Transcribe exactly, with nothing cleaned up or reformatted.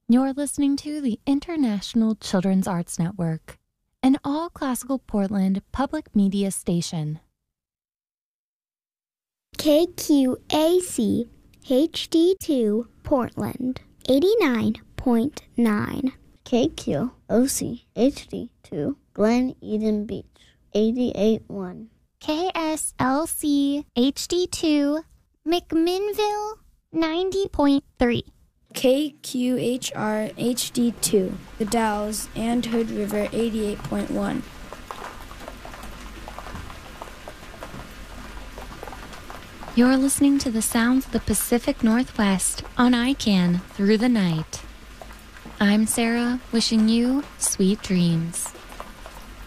You're listening to the International Children's Arts Network, an all-classical Portland public media station. K Q A C H D two Portland, eighty-nine point nine. K Q O C H D two Glen Eden Beach, eighty-eight point one. K S L C H D two McMinnville, ninety point three. K Q H R H D two, The Dalles and Hood River, eighty-eight point one. You're listening to the sounds of the Pacific Northwest on I C A N Through the Night. I'm Sarah, wishing you sweet dreams.